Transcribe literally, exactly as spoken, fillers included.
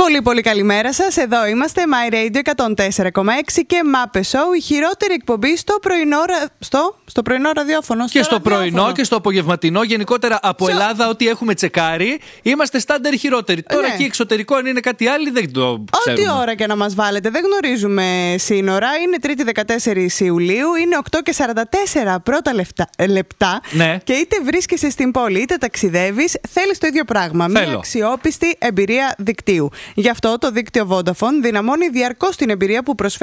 Πολύ πολύ καλημέρα σας. Εδώ είμαστε My Radio εκατόν τέσσερα κόμμα έξι και Mape Show, η χειρότερη εκπομπή στο πρωινό, στο, στο πρωινό ραδιόφωνο. Και στο ραδιόφωνο. πρωινό και στο απογευματινό. Γενικότερα από so... Ελλάδα, ό,τι έχουμε τσεκάρει, είμαστε στάνταρ χειρότεροι. Τώρα ναι. εκεί εξωτερικό, αν είναι κάτι άλλο, δεν το ξέρουμε. Ό,τι ώρα και να μας βάλετε, δεν γνωρίζουμε σύνορα. Είναι Τρίτη δεκατέσσερις Ιουλίου, είναι οκτώ και σαράντα τέσσερα πρώτα λεπτά. λεπτά ναι. Και είτε βρίσκεσαι στην πόλη είτε ταξιδεύεις, θέλεις το ίδιο πράγμα. Θέλω. Μια αξιόπιστη εμπειρία δικτύου. Γι' αυτό το δίκτυο Vodafone δυναμώνει διαρκώς την εμπειρία που προσφέρει